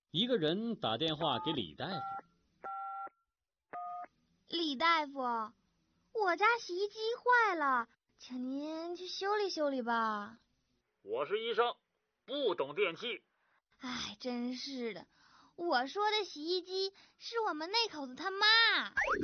一个人打电话给李大夫。 李大夫，我家洗衣机坏了，请您去修理修理吧。 我是医生，不懂电器。 哎，真是的，我说的洗衣机是我们那口子他妈。